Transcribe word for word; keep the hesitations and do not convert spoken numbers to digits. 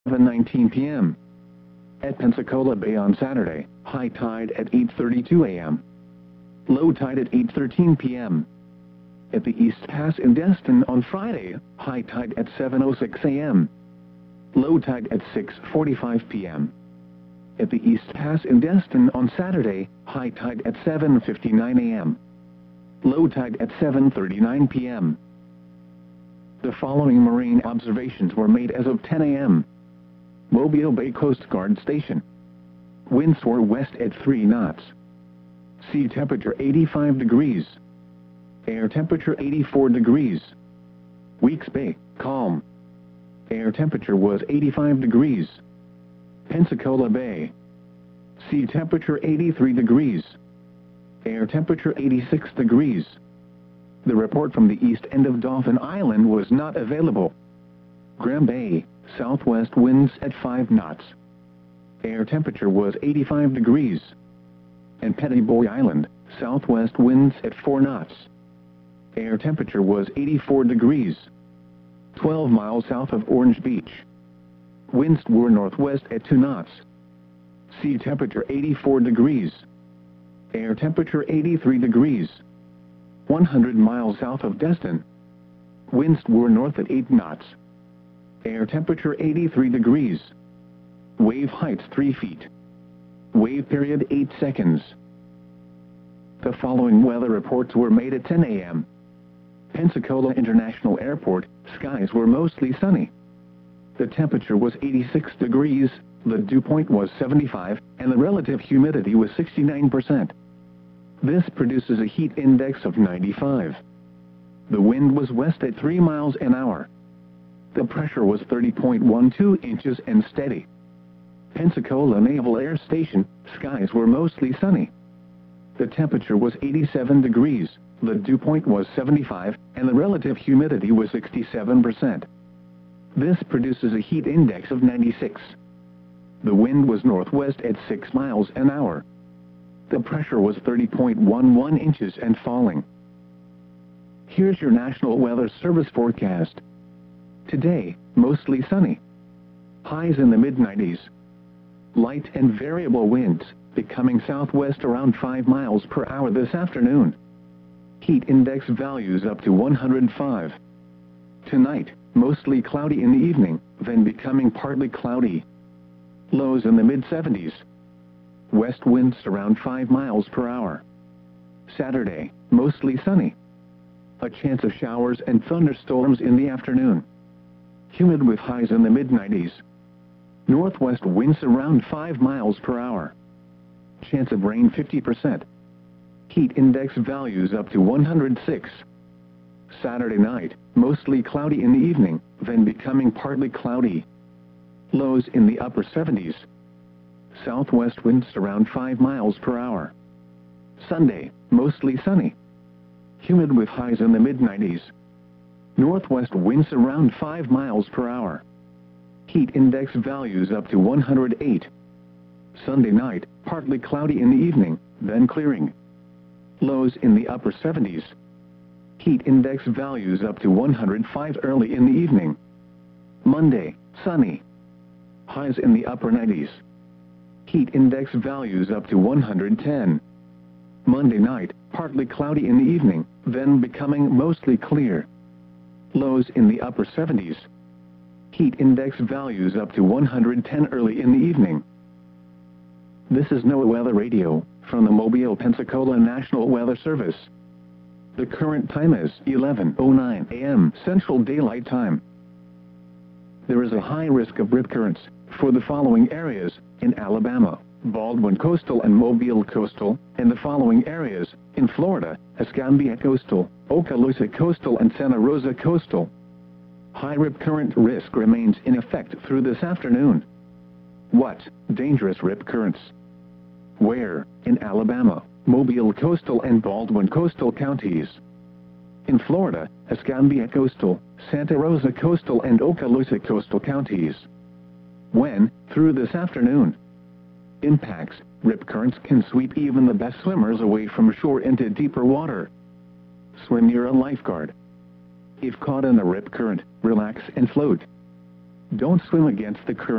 seven nineteen p m At Pensacola Bay on Saturday, high tide at eight thirty-two a m Low tide at eight thirteen p m At the East Pass in Destin on Friday, high tide at seven oh six a m Low tide at six forty-five p m At the East Pass in Destin on Saturday, high tide at seven fifty-nine a m Low tide at seven thirty-nine p m The following marine observations were made as of ten a m Mobile Bay Coast Guard Station. Winds were west at three knots. Sea temperature eighty-five degrees. Air temperature eighty-four degrees. Weeks Bay, calm. Air temperature was eighty-five degrees. Pensacola Bay. Sea temperature eighty-three degrees. Air temperature eighty-six degrees. The report from the east end of Dauphin Island was not available. Graham Bay, southwest winds at five knots. Air temperature was eighty-five degrees. And Pettiboy Island, southwest winds at four knots. Air temperature was eighty-four degrees. twelve miles south of Orange Beach. Winds were northwest at two knots. Sea temperature eighty-four degrees. Air temperature eighty-three degrees. one hundred miles south of Destin. Winds were north at eight knots. Air temperature eighty-three degrees. Wave height three feet. Wave period eight seconds. The following weather reports were made at ten a m Pensacola International Airport, skies were mostly sunny. The temperature was eighty-six degrees, the dew point was seventy-five, and the relative humidity was sixty-nine percent. This produces a heat index of ninety-five. The wind was west at three miles an hour. The pressure was thirty point one two inches and steady. Pensacola Naval Air Station, skies were mostly sunny. The temperature was eighty-seven degrees, the dew point was seventy-five, and the relative humidity was sixty-seven percent. This produces a heat index of ninety-six. The wind was northwest at six miles an hour. The pressure was thirty point one one inches and falling. Here's your National Weather Service forecast. Today, mostly sunny. Highs in the mid nineties. Light and variable winds, becoming southwest around five miles per hour this afternoon. Heat index values up to one hundred five. Tonight, mostly cloudy in the evening, then becoming partly cloudy. Lows in the mid seventies. West winds around five miles per hour. Saturday, mostly sunny. A chance of showers and thunderstorms in the afternoon. Humid with highs in the mid nineties. Northwest winds around five miles per hour. Chance of rain fifty percent. Heat index values up to one hundred six. Saturday night, mostly cloudy in the evening, then becoming partly cloudy. Lows in the upper seventies. Southwest winds around five miles per hour. Sunday, mostly sunny. Humid with highs in the mid nineties. Northwest winds around five miles per hour. Heat index values up to one hundred eight. Sunday night, partly cloudy in the evening, then clearing. Lows in the upper seventies. Heat index values up to one hundred five early in the evening. Monday, sunny. Highs in the upper nineties. Heat index values up to one hundred ten. Monday night, partly cloudy in the evening, then becoming mostly clear. Lows in the upper seventies. Heat index values up to one hundred ten early in the evening. This is NOAA Weather Radio, from the Mobile, Pensacola National Weather Service. The current time is eleven oh nine a m Central Daylight Time. There is a high risk of rip currents for the following areas in Alabama, Baldwin Coastal and Mobile Coastal, and the following areas in Florida, Escambia Coastal, Okaloosa Coastal and Santa Rosa Coastal. High rip current risk remains in effect through this afternoon. What? Dangerous rip currents. Where? In Alabama, Mobile Coastal and Baldwin Coastal counties. In Florida, Escambia Coastal, Santa Rosa Coastal and Okaloosa Coastal counties. When? Through this afternoon. Impacts. Rip currents can sweep even the best swimmers away from shore into deeper water. Swim near a lifeguard. If caught in a rip current, relax and float. Don't swim against the current.